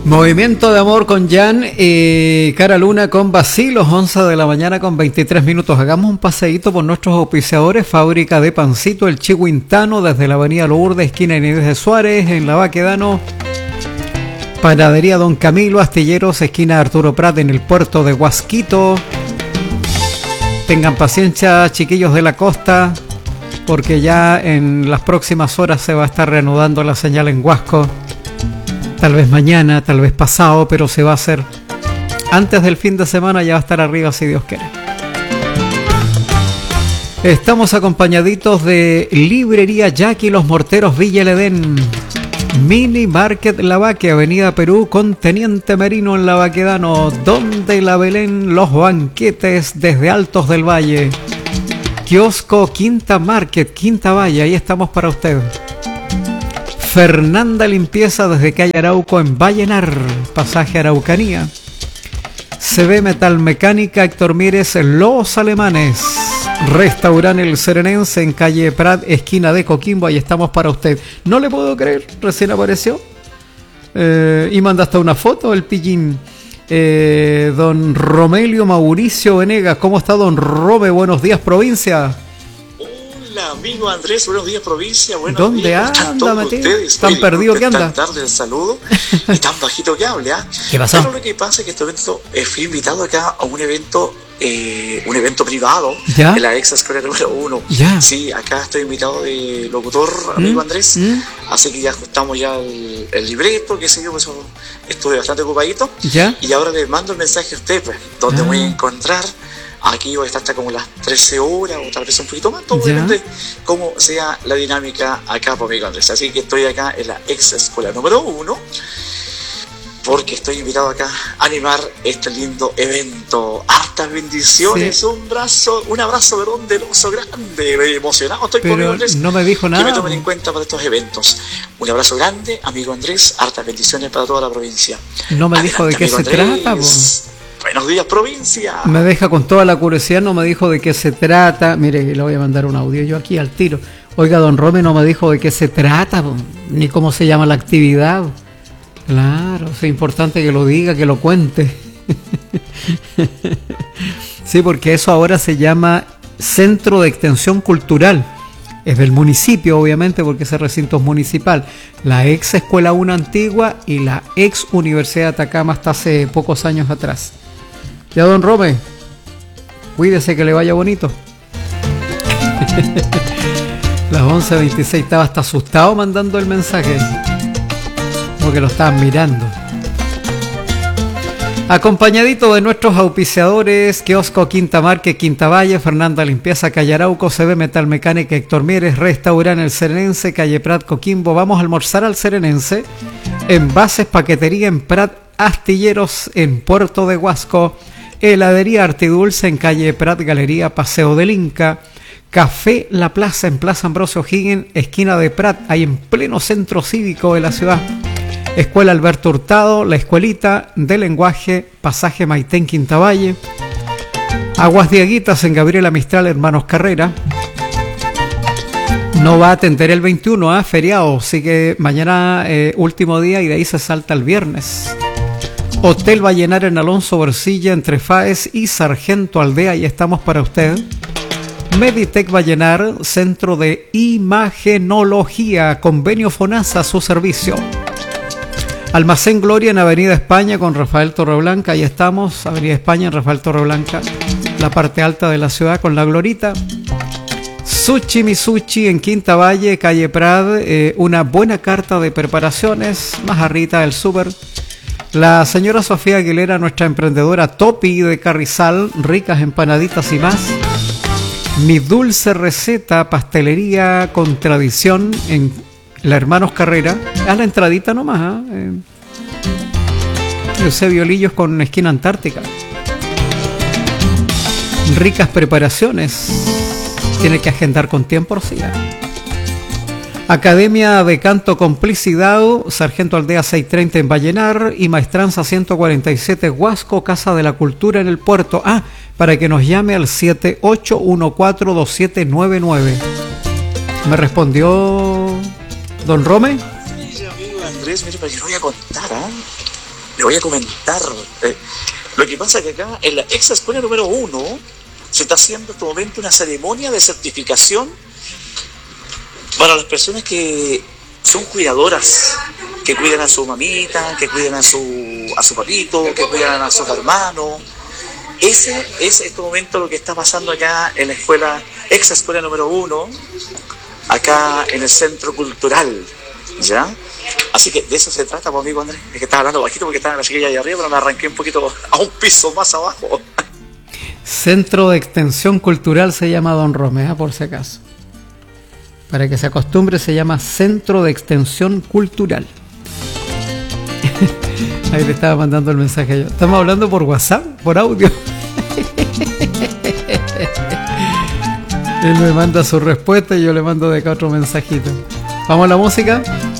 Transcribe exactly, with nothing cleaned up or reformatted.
Movimiento de amor con Jan y Cara Luna con Basilos, once de la mañana con veintitrés minutos. Hagamos un paseíto por nuestros auspiciadores. Fábrica de Pancito El Chihuintano, desde la avenida Lourdes, esquina Inés de Suárez, en la Baquedano. Panadería Don Camilo, Astilleros, esquina Arturo Prat, en el puerto de Huasquito. Tengan paciencia, chiquillos de la costa, porque ya en las próximas horas se va a estar reanudando la señal en Huasco. Tal vez mañana, tal vez pasado, pero se va a hacer antes del fin de semana, ya va a estar arriba si Dios quiere. Estamos acompañaditos de Librería Jackie Los Morteros Villa El Edén, Mini Market La Baque, Avenida Perú con Teniente Merino en la Baquedano, donde la Belén Los Banquetes desde Altos del Valle, Kiosco Quinta Market, Quinta Valle, ahí estamos para usted. Fernanda Limpieza desde calle Arauco en Vallenar, pasaje Araucanía. C B Metal Mecánica Héctor Mírez, Los Alemanes. Restaurante El Serenense en calle Prat, esquina de Coquimbo, ahí estamos para usted. No le puedo creer, recién apareció. Eh, y manda hasta una foto el pillín. Eh, don Romelio Mauricio Venegas, ¿cómo está don Rome? Buenos días, provincia. Hola, amigo Andrés, buenos días, provincia. Buenos ¿Dónde días, anda, Matías? ¿Tan perdido que anda? Tan tarde el saludo y tan bajito que hable, ¿ah? ¿Qué pasó? Pero lo que pasa es que este evento, eh, fui invitado acá a un evento, eh, un evento privado, ¿ya? De la ex escuela número uno. ¿Ya? Sí, acá estoy invitado de locutor, amigo ¿Mm? Andrés. ¿Mm? Así que ya ajustamos ya el, el libreto, qué sé yo, pues estuve bastante ocupadito. ¿Ya? Y ahora le mando el mensaje a usted, pues, donde ah. voy a encontrar. Aquí voy a estar hasta como las trece horas o tal vez un poquito más, todo depende de cómo sea la dinámica acá por mi Andrés. Así que estoy acá en la ex escuela número uno, porque estoy invitado acá a animar este lindo evento. Hartas bendiciones, sí. un abrazo, un abrazo perdón, del oso grande, emocionado estoy por mi Andrés. No me dijo nada. Que me tomen en cuenta para estos eventos. Un abrazo grande, amigo Andrés, hartas bendiciones para toda la provincia. No me Adelante, dijo de qué se Andrés. trata, vos. Buenos días, provincia. Me deja con toda la curiosidad, no me dijo de qué se trata. Mire, le voy a mandar un audio yo aquí al tiro. Oiga, don Rome no me dijo de qué se trata, ni cómo se llama la actividad. Claro, es importante que lo diga, que lo cuente. Sí, porque eso ahora se llama Centro de Extensión Cultural. Es del municipio, obviamente, porque ese recinto es municipal. La ex Escuela uno antigua y la ex Universidad de Atacama hasta hace pocos años atrás. Ya, don Rome, cuídese que le vaya bonito. Las once veintiséis, estaba hasta asustado mandando el mensaje, porque lo estaban mirando. Acompañadito de nuestros auspiciadores, Kiosco Quinta Marque, Quinta Valle, Fernanda Limpieza, Calle Arauco, C B Metal Mecánica, Héctor Mieres, Restaurante El Serenense, Calle Prat, Coquimbo. Vamos a almorzar al Serenense. Envases, paquetería en Prat, Astilleros en Puerto de Huasco, Heladería Artidulce en Calle Prat, Galería Paseo del Inca, Café La Plaza en Plaza Ambrosio Higgins, esquina de Prat, ahí en pleno centro cívico de la ciudad. Escuela Alberto Hurtado, La Escuelita de Lenguaje, Pasaje Maitén, Quinta Valle. Aguas Dieguitas en Gabriela Mistral, Hermanos Carrera. No va a atender el veintiuno, ¿eh? Feriado, así que mañana eh, último día y de ahí se salta el viernes. Hotel Vallenar en Alonso Borcilla, entre Faes y Sargento Aldea, y estamos para usted. Meditec Vallenar, Centro de Imagenología, Convenio FONASA a su servicio. Almacén Gloria en Avenida España con Rafael Torreblanca, ahí estamos, Avenida España en Rafael Torreblanca, la parte alta de la ciudad con la Glorita. Sushi Misuchi en Quinta Valle, calle Prad, eh, una buena carta de preparaciones, más arriba del súper. La señora Sofía Aguilera, nuestra emprendedora Topi de Carrizal, ricas empanaditas y más. Mi dulce receta, pastelería con tradición en la Hermanos Carrera, a la entradita nomás, ¿eh? Eusebio Lillos con esquina Antártica. Ricas preparaciones, tiene que agendar con tiempo, sí. Academia de Canto Complicidad, Sargento Aldea seiscientos treinta en Vallenar y Maestranza ciento cuarenta y siete Huasco, Casa de la Cultura en el Puerto. Ah, para que nos llame al siete ocho uno cuatro dos siete nueve nueve. Me respondió don Rome. Sí, amigo Andrés, mire, para que lo voy a contar, ¿eh? le voy a comentar. Eh, lo que pasa es que acá en la ex escuela número uno se está haciendo en este momento una ceremonia de certificación para las personas que son cuidadoras, que cuidan a su mamita, que cuidan a su, a su papito, que cuidan a sus hermanos. Ese es este momento lo que está pasando acá en la escuela, ex escuela número uno, acá en el Centro Cultural, ¿ya? Así que de eso se trata, pues, amigo Andrés. Es que estaba hablando bajito porque estaba en la chiquilla ahí arriba, pero me arranqué un poquito a un piso más abajo. Centro de Extensión Cultural se llama Don Romea, por si acaso. Para que se acostumbre, se llama Centro de Extensión Cultural. Ahí le estaba mandando el mensaje yo. Estamos hablando por WhatsApp, por audio. Él me manda su respuesta y yo le mando de acá otro mensajito. Vamos a la música.